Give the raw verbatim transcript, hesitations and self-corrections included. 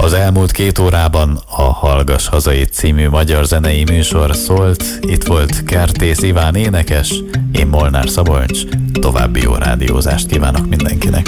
Az elmúlt két órában a Hallgass Hazait című magyar zenei műsor szólt. Itt volt Kertész Iván énekes, én Molnár Szabolcs. További jó rádiózást kívánok mindenkinek.